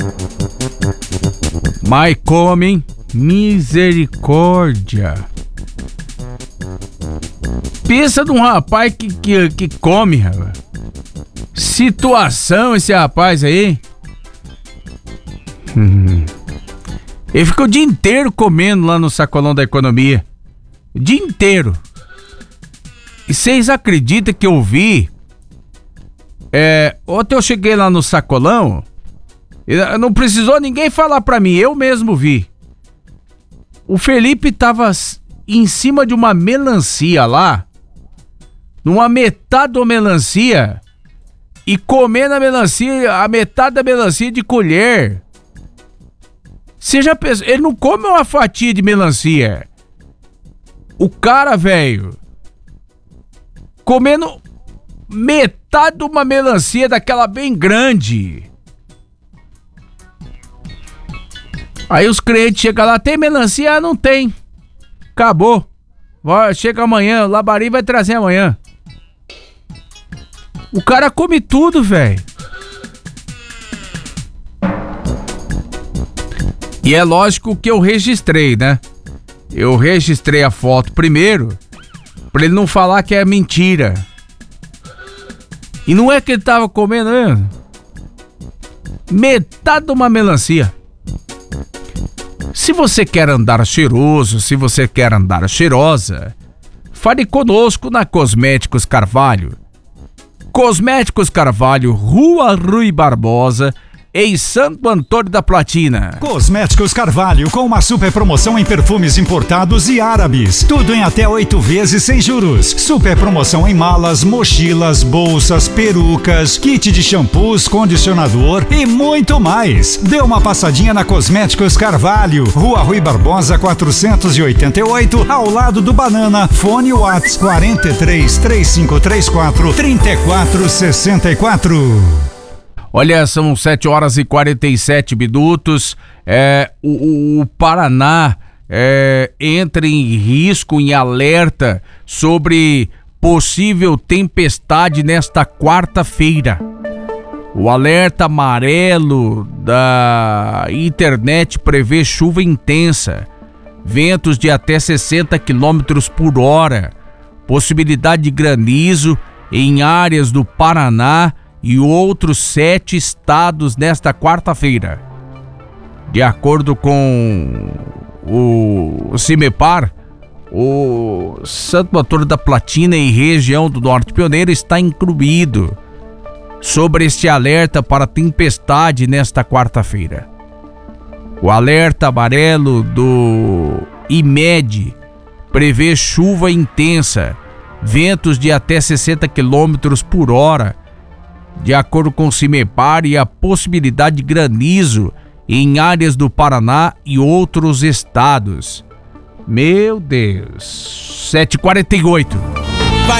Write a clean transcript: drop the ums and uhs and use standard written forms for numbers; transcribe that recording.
Mas comem, misericórdia. Pensa num rapaz que come, rapaz. Situação esse rapaz aí. Ele fica o dia inteiro comendo lá no sacolão da economia. O dia inteiro. E vocês acreditam que eu vi? Ontem eu cheguei lá no sacolão. Não precisou ninguém falar pra mim, eu mesmo vi. O Felipe tava em cima de uma melancia lá. Numa metade da melancia. E comendo a melancia, a metade da melancia de colher. Você já pensou? Ele não come uma fatia de melancia. O cara, velho, comendo metade de uma melancia daquela bem grande. Aí os clientes chegam lá, tem melancia? Ah, não tem. Acabou. Chega amanhã, o Labarim vai trazer amanhã. O cara come tudo, velho. E é lógico que eu registrei, né? Eu registrei a foto primeiro, pra ele não falar que é mentira. E não é que ele tava comendo mesmo. Metade de uma melancia. Se você quer andar cheiroso, se você quer andar cheirosa, fale conosco na Cosméticos Carvalho. Cosméticos Carvalho, Rua Rui Barbosa, em Santo Antônio da Platina. Cosméticos Carvalho, com uma super promoção em perfumes importados e árabes. Tudo em até 8 vezes sem juros. Super promoção em malas, mochilas, bolsas, perucas, kit de shampoos, condicionador e muito mais. Dê uma passadinha na Cosméticos Carvalho, Rua Rui Barbosa 488, ao lado do Banana. Fone Whats 43 3534 3464. Olha, são 7 horas e 47 minutos. O Paraná entra em risco, em alerta sobre possível tempestade nesta quarta-feira. O alerta amarelo da internet prevê chuva intensa, ventos de até 60 km por hora, possibilidade de granizo em áreas do Paraná e outros 7 estados nesta quarta-feira. De acordo com o CIMEPAR, o Santo Antônio da Platina e região do Norte Pioneiro está incluído sobre este alerta para tempestade nesta quarta-feira. O alerta amarelo do IMED prevê chuva intensa, ventos de até 60 km por hora, de acordo com o CIMEPAR, e a possibilidade de granizo em áreas do Paraná e outros estados. Meu Deus. 7h48.